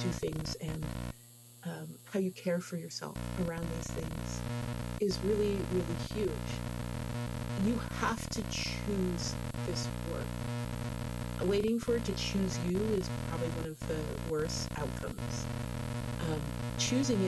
do things and how you care for yourself around these things is really, really huge. You have to choose this work. Waiting for it to choose you is probably one of the worst outcomes. Choosing it